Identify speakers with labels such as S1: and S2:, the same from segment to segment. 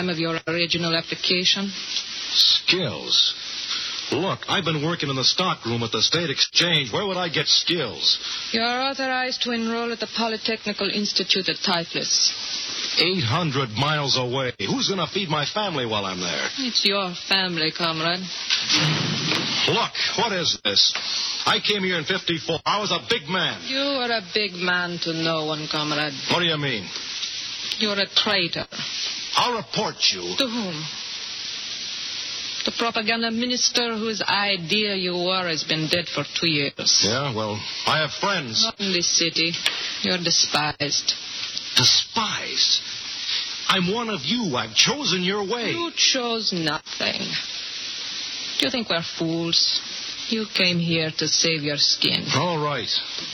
S1: time of your original application?
S2: Skills? Look, I've been working in the stockroom at the State Exchange. Where would I get skills?
S1: You're authorized to enroll at the Polytechnical Institute at Tiflis.
S2: 800 miles away. Who's going to feed my family while I'm there?
S1: It's your family, comrade.
S2: Look, what is this? I came here in 54. I was a big man.
S1: You are a big man to no one, comrade.
S2: What do you mean?
S1: You're a traitor.
S2: I'll report you.
S1: To whom? The propaganda minister whose idea you were has been dead for 2 years.
S2: Yeah, well, I have friends.
S1: Not in this city. You're despised.
S2: Despised? I'm one of you. I've chosen your way.
S1: You chose nothing. You think we're fools? You came here to save your skin.
S2: All right.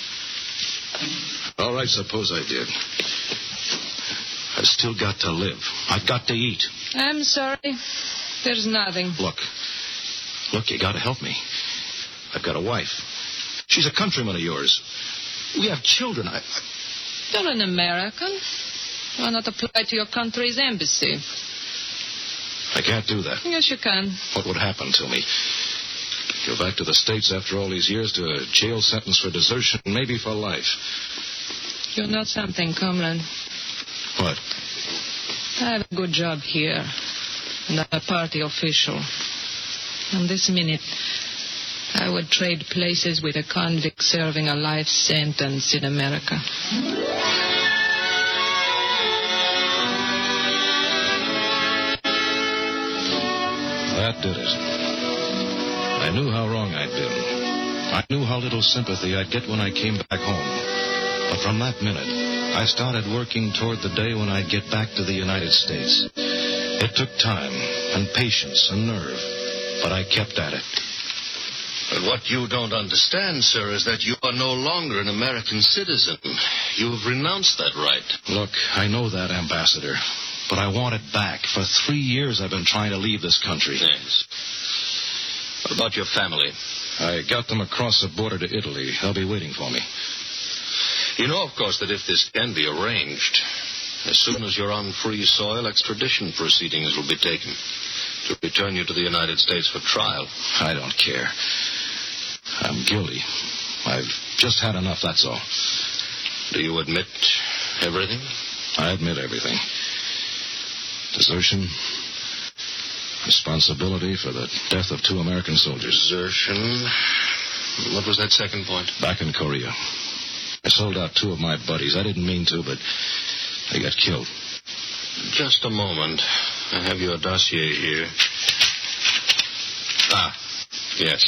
S2: All right, suppose I did. I've still got to live. I've got to eat.
S1: I'm sorry. There's nothing.
S2: Look, you got to help me. I've got a wife. She's a countryman of yours. We have children.
S1: You're an American. Why not apply to your country's embassy?
S2: I can't do that.
S1: Yes, you can.
S2: What would happen to me? Go back to the States after all these years to a jail sentence for desertion, maybe for life.
S1: You know something, comrade?
S2: What?
S1: I have a good job here. And I'm a party official. And this minute, I would trade places with a convict serving a life sentence in America.
S2: That did it. I knew how wrong I'd been. I knew how little sympathy I'd get when I came back home. But from that minute, I started working toward the day when I'd get back to the United States. It took time and patience and nerve, but I kept at it.
S3: But what you don't understand, sir, is that you are no longer an American citizen. You've renounced that right.
S2: Look, I know that, Ambassador, but I want it back. For 3 years I've been trying to leave this country.
S3: Yes. What about your family?
S2: I got them across the border to Italy. They'll be waiting for me.
S3: You know, of course, that if this can be arranged, as soon as you're on free soil, extradition proceedings will be taken to return you to the United States for trial.
S2: I don't care. I'm guilty. I've just had enough, that's all.
S3: Do you admit everything?
S2: I admit everything. Desertion, responsibility for the death of 2 American soldiers.
S3: Desertion. What was that second point?
S2: Back in Korea. I sold out 2 of my buddies. I didn't mean to, but they got killed.
S3: Just a moment. I have your dossier here. Ah, yes.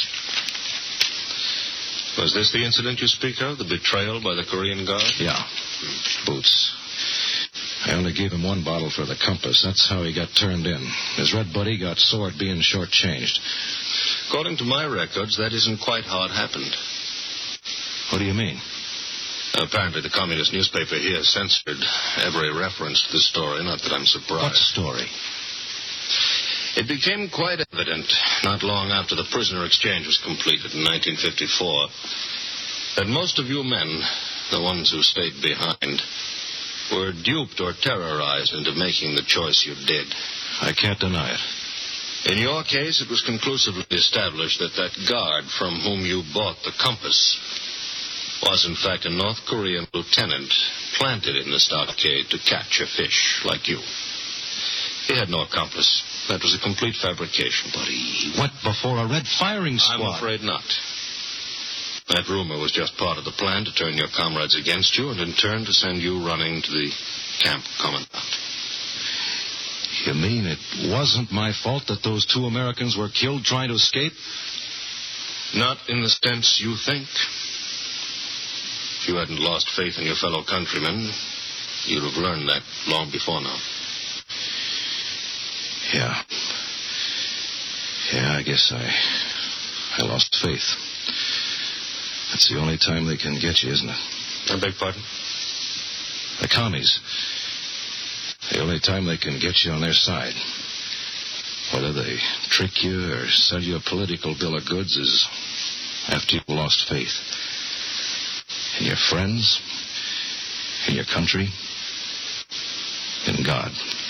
S3: Was this the incident you speak of? The betrayal by the Korean guard?
S2: Yeah. Boots. I only gave him 1 bottle for the compass. That's how he got turned in. His red buddy got sore at being shortchanged.
S3: According to my records, that isn't quite how it happened.
S2: What do you mean?
S3: Apparently, the communist newspaper here censored every reference to the story. Not that I'm surprised.
S2: What story?
S3: It became quite evident, not long after the prisoner exchange was completed in 1954, that most of you men, the ones who stayed behind, were duped or terrorized into making the choice you did.
S2: I can't deny it.
S3: In your case, it was conclusively established that that guard from whom you bought the compass was, in fact, a North Korean lieutenant planted in the stockade to catch a fish like you. He had no accomplice. That was a complete fabrication.
S2: But he went before a red firing squad.
S3: I'm afraid not. That rumor was just part of the plan to turn your comrades against you and in turn to send you running to the camp commandant.
S2: You mean it wasn't my fault that those 2 Americans were killed trying to escape?
S3: Not in the sense you think. If you hadn't lost faith in your fellow countrymen, you'd have learned that long before now.
S2: Yeah. Yeah, I guess I lost faith. That's the only time they can get you, isn't it?
S3: I beg pardon?
S2: The commies. The only time they can get you on their side. Whether they trick you or sell you a political bill of goods is after you've lost faith. In your friends, in your country, in God.